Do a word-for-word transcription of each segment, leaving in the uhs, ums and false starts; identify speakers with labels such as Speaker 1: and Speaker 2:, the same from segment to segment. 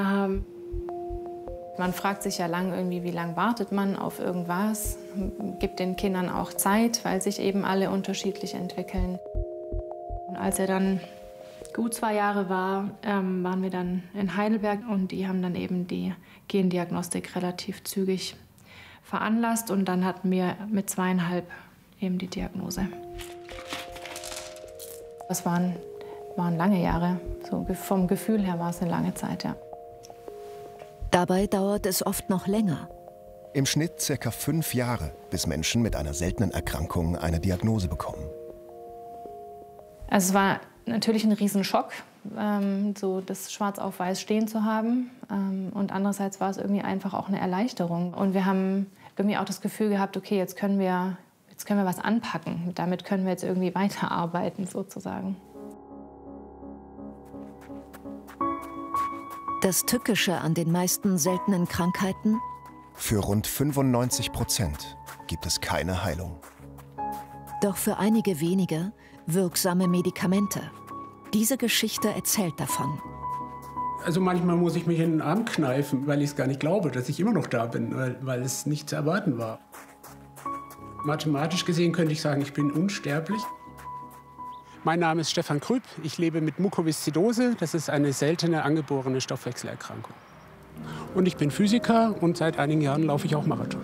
Speaker 1: Ähm, man fragt sich ja lang irgendwie, wie lange wartet man auf irgendwas, gibt den Kindern auch Zeit, weil sich eben alle unterschiedlich entwickeln. Und als er dann gut zwei Jahre war, ähm, waren wir dann in Heidelberg und die haben dann eben die Gendiagnostik relativ zügig veranlasst und dann hatten wir mit zweieinhalb eben die Diagnose. Das waren, waren lange Jahre, so vom Gefühl her war es eine lange Zeit, ja.
Speaker 2: Dabei dauert es oft noch länger.
Speaker 3: Im Schnitt circa fünf Jahre, bis Menschen mit einer seltenen Erkrankung eine Diagnose bekommen.
Speaker 1: Also es war natürlich ein Riesenschock, ähm, so das schwarz auf weiß stehen zu haben. Ähm, und andererseits war es irgendwie einfach auch eine Erleichterung. Und wir haben irgendwie auch das Gefühl gehabt, okay, jetzt können wir, jetzt können wir was anpacken. Damit können wir jetzt irgendwie weiterarbeiten, sozusagen.
Speaker 2: Das Tückische an den meisten seltenen Krankheiten?
Speaker 3: Für rund fünfundneunzig Prozent gibt es keine Heilung.
Speaker 2: Doch für einige wenige wirksame Medikamente. Diese Geschichte erzählt davon.
Speaker 4: Also manchmal muss ich mich in den Arm kneifen, weil ich es gar nicht glaube, dass ich immer noch da bin, weil, weil es nicht zu erwarten war. Mathematisch gesehen könnte ich sagen, ich bin unsterblich. Mein Name ist Stefan Krüpp. Ich lebe mit Mukoviszidose. Das ist eine seltene angeborene Stoffwechselerkrankung. Und ich bin Physiker und seit einigen Jahren laufe ich auch Marathon.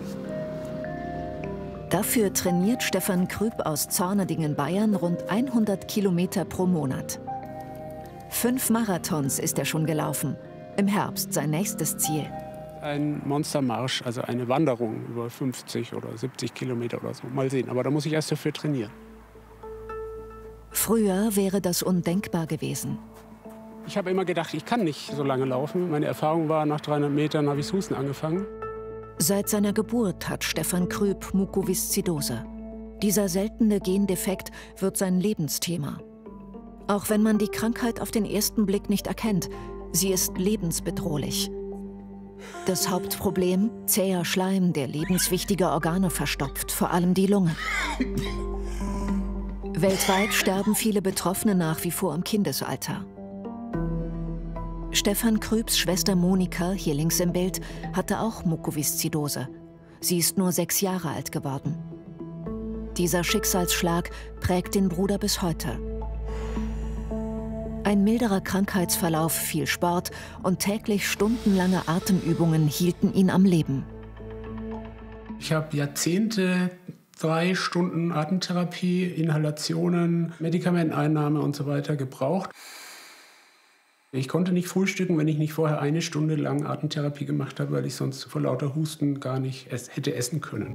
Speaker 2: Dafür trainiert Stefan Krüpp aus Zornedingen, Bayern, rund hundert Kilometer pro Monat. Fünf Marathons ist er schon gelaufen. Im Herbst sein nächstes Ziel.
Speaker 4: Ein Monstermarsch, also eine Wanderung über fünfzig oder siebzig Kilometer oder so. Mal sehen, aber da muss ich erst dafür trainieren.
Speaker 2: Früher wäre das undenkbar gewesen.
Speaker 4: Ich habe immer gedacht, ich kann nicht so lange laufen. Meine Erfahrung war, nach dreihundert Metern habe ich das Husten angefangen.
Speaker 2: Seit seiner Geburt hat Stefan Krüpp Mukoviszidose. Dieser seltene Gendefekt wird sein Lebensthema. Auch wenn man die Krankheit auf den ersten Blick nicht erkennt, sie ist lebensbedrohlich. Das Hauptproblem: zäher Schleim, der lebenswichtige Organe verstopft, vor allem die Lunge. Weltweit sterben viele Betroffene nach wie vor im Kindesalter. Stefan Krüpps Schwester Monika, hier links im Bild, hatte auch Mukoviszidose. Sie ist nur sechs Jahre alt geworden. Dieser Schicksalsschlag prägt den Bruder bis heute. Ein milderer Krankheitsverlauf, viel Sport und täglich stundenlange Atemübungen hielten ihn am Leben.
Speaker 4: Ich habe Jahrzehnte drei Stunden Atemtherapie, Inhalationen, Medikamenteneinnahme und so weiter gebraucht. Ich konnte nicht frühstücken, wenn ich nicht vorher eine Stunde lang Atemtherapie gemacht habe, weil ich sonst vor lauter Husten gar nicht es hätte essen können.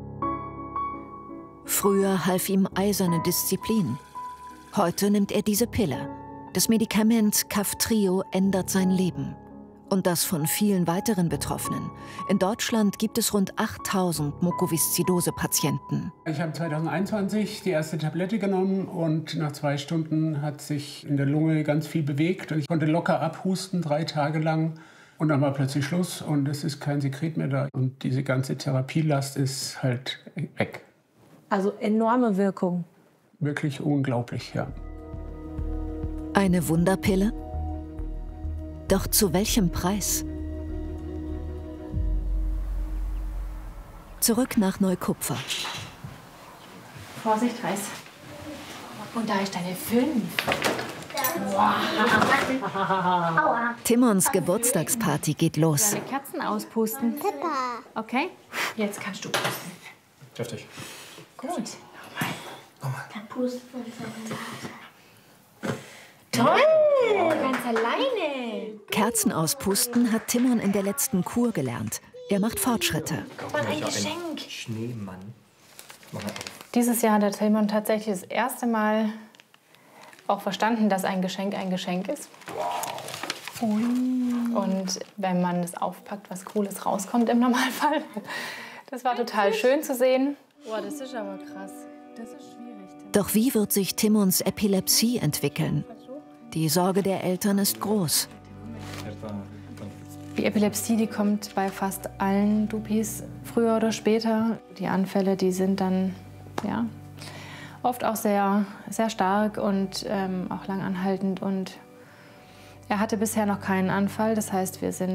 Speaker 2: Früher half ihm eiserne Disziplin. Heute nimmt er diese Pille. Das Medikament Kaftrio ändert sein Leben. Und das von vielen weiteren Betroffenen. In Deutschland gibt es rund achttausend Mukoviszidose-Patienten.
Speaker 4: Ich habe zweitausendeinundzwanzig die erste Tablette genommen und nach zwei Stunden hat sich in der Lunge ganz viel bewegt. Und ich konnte locker abhusten, drei Tage lang. Und dann war plötzlich Schluss und es ist kein Sekret mehr da. Und diese ganze Therapielast ist halt weg.
Speaker 5: Also enorme Wirkung.
Speaker 4: Wirklich unglaublich, ja.
Speaker 2: Eine Wunderpille? Doch zu welchem Preis? Zurück nach Neukupfer.
Speaker 1: Vorsicht, heiß. Und da ist deine fünf.
Speaker 2: Timons Geburtstagsparty geht los.
Speaker 1: Deine Kerzen auspusten.
Speaker 6: Papa.
Speaker 1: Okay? Jetzt kannst du pusten.
Speaker 7: Kräftig.
Speaker 1: Gut.
Speaker 7: Nochmal.
Speaker 6: Dann pustet man
Speaker 1: Toll! Ganz alleine.
Speaker 2: Kerzen auspusten hat Timon in der letzten Kur gelernt. Er macht Fortschritte.
Speaker 1: Guck mal, ein Geschenk.
Speaker 7: Schneemann.
Speaker 1: Dieses Jahr hat der Timon tatsächlich das erste Mal auch verstanden, dass ein Geschenk ein Geschenk ist.
Speaker 7: Wow.
Speaker 1: Ui. Und wenn man es aufpackt, was Cooles rauskommt im Normalfall. Das war total schön zu sehen. Boah, das ist aber krass. Das ist schwierig.
Speaker 2: Doch wie wird sich Timons Epilepsie entwickeln? Die Sorge der Eltern ist groß.
Speaker 1: Die Epilepsie, die kommt bei fast allen Dupis früher oder später. Die Anfälle, die sind dann ja, oft auch sehr, sehr stark und ähm, auch langanhaltend. Und er hatte bisher noch keinen Anfall. Das heißt, wir sind